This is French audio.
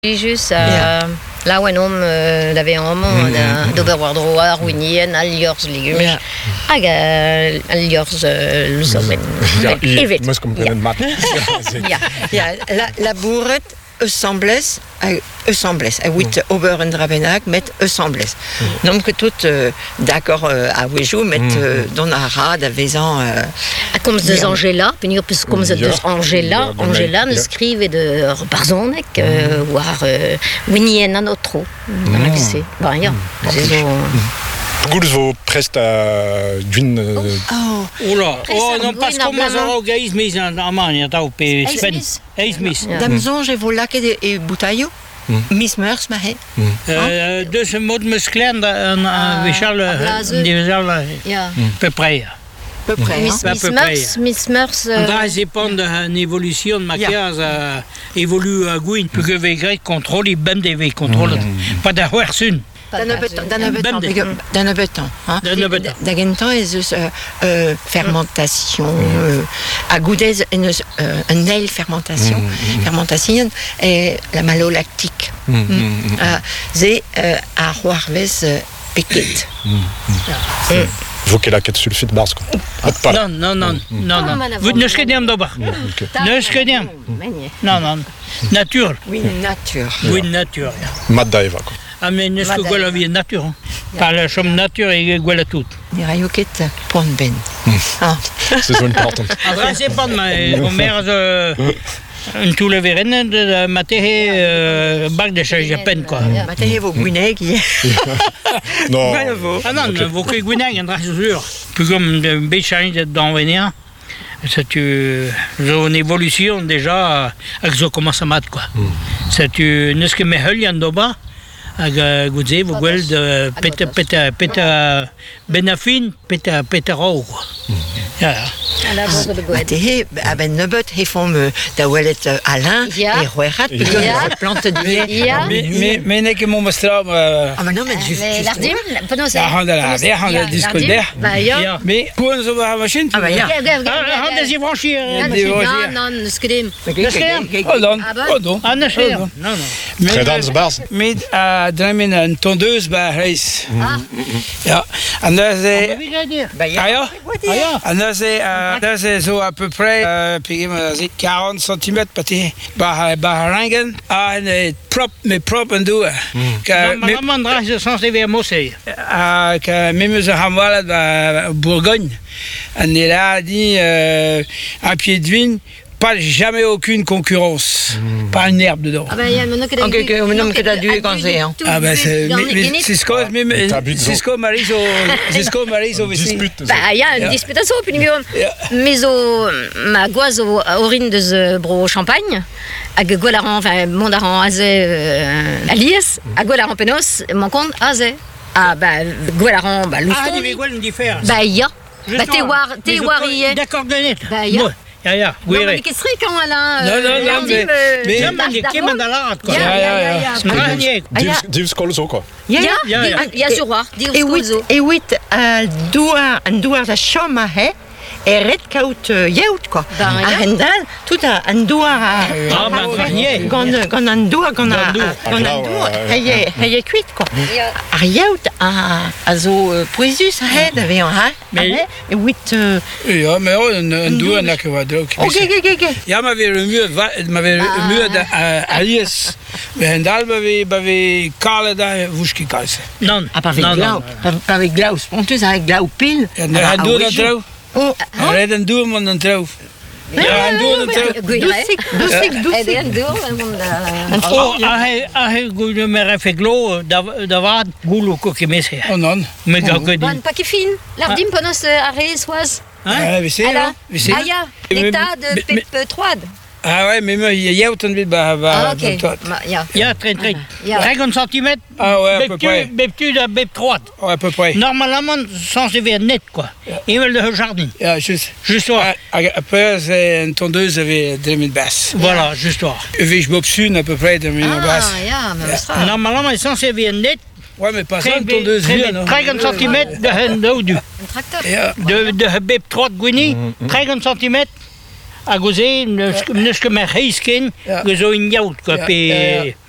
Juste là où un homme avait un moment d'oberwardroa, ruinien, alliors légumes, alliors lusomen. Evet. Moi, je comprends mat. La bourret assemblées, huit ober en drabenag met assemblées. Donc que tout d'accord à Wejou met dans la rade vezan. Comme des Angela, puis comme des Angela, ne skrive de Barzonek, war Winien an otro. C'est bon, ja. Goulz vo prest a gwin... Oula, non pas comme Mazaro Gaïs, mais en Allemagne, t'as ou pe Sven. Eismis. Damzon, j'ai volé et boutaillot. Miss Meurs, ma he. Dus een moet muskelen en peu près. Peu près. Miss Meurs. Daar is een evolutie de maquillage évolue à Gouin, puis que we contrôle, il bem des contrôle. Pas de hersen. D'un abetant. D'agentan est fermentation. À Goudez, une nail fermentation. Fermentation et la malolactique. C'est à Roarves Piquet. Faut qu'elle a 4 sulfite bars, quoi. Non. Vous ne schéniez pas. Ne schéniez. Non. Nature. Oui, nature. Oui, nature. Madaeva, quoi. Ah, mais n'est-ce que la vie est nature? Par la chambre nature et voilà tout. Des rayoquettes pour une ben. C'est so important. Après, c'est pas de ma mère. Un tout le verren de maté bac de charge à peine quoi. Maté vos guinègues. Non. Ah non, vos guinègues, on reste sûr. Puis comme de béchange d'en venir, c'est une évolution déjà avec ce commence à mat quoi. C'est une ce que mes heuls en doba. Goudze, vous voyez de peta benafin, peta rau. Maté, ben nebet hefom da welet Alain et Roerat, puis plante de Mais n'est que mon master. Ah mais non, mais juste. L'ardim, pendant ça. On a la disque d'air. Mais pour nous avoir la machine. Ah bah ya. On des y franchir. Non, ne skrim. Oh non. Très dans les bars. Mais dramen une tondeuse bah reis. Ja. En daar c'est. En c'est zo à peu près 40 cm pati bah rangen en prop en doen. Maman draait sans even mossé. Que même ze gaan wel Bourgogne. En il a dit à pied de vigne. Pas jamais aucune concurrence. Pas une herbe dedans. Ah ben il y a mon que que t'as dû quand Ah ben c'est ce qu'on même c'est ce qu'on marie au dispute. Bah il y a une disputation puis mais au ma goise au orine de bro champagne à Golaran enfin Mondaran azé Alias à Golaran Penos mon compte azé. Ah bah Golaran bah luston. Ah mais quoi une différence. Bah il y a. Bah t'es warié. D'accord de Bah il y a. Oui. Non, mais qu'est-ce que quand Alain Non, mais qui m'a d'alarme quoi. Divs kolzo, quoi. Il y a sur roi. Et huit un douar la chambre et red kaut yeut quoi. À Hendal tout un douar quand un douar hey cuit quoi. À yeut à zo poisus head avait un et huit Ja, mais un douar n'a que va donc. OK. Ja, m'avait le mieux Alias. Mais Hendal m'avait Karl da wuski kalse. Non. Avec glaus. Pontus avec glau pil. En een douar dat trouw. Oh, red een douar man een trouw. Ja, een douar een trouw. Hij goede meer even glo, dat was goelo koken mis. Oh non. Mais gagodi. Bon, pas qui fin. L'ardim pendant ce arrêt soise. Ah, we zien. Aya, l'état de Pep 3. Ah ouais, mais moi, il y a autant de OK. Ja, très. 50 cm. Ah ouais, à peu près. Beptu de Bep 3. Ouais, à peu près. Normalement, sans se net quoi. Il veut le jardin. Ja, juste. Juste là. Après, c'est une tondeuse avec 2000 basses. Voilà, juste là. Je m'obsune à peu près 2000 basses. Normalement, sans se net. Ouais, mais pas ça, une tondeuse vieux, non? 30 cm de Hendoudu. De Bep 3 de Gwini, 30 cm. A goze, neus que me reisken, gozo in jout, quoi,